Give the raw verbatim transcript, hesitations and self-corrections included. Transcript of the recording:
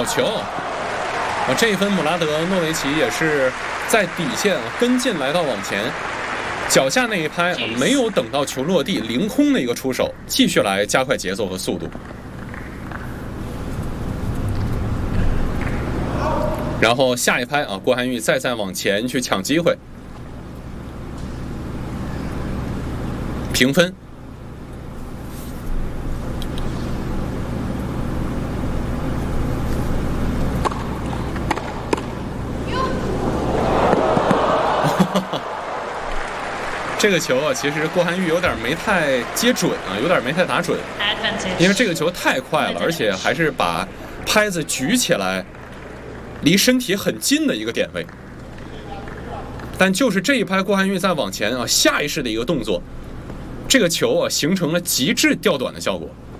好球啊！这一分姆拉德诺维奇也是在底线啊跟进来到往前，脚下那一拍、啊、没有等到球落地，凌空的一个出手，继续来加快节奏和速度。然后下一拍啊，郭涵玉再再往前去抢机会，平分。这个球啊，其实郭涵玉有点没太接准啊，有点没太打准，因为这个球太快了，而且还是把拍子举起来，离身体很近的一个点位。但就是这一拍，郭涵玉再往前啊，下意识的一个动作，这个球啊形成了极致掉短的效果。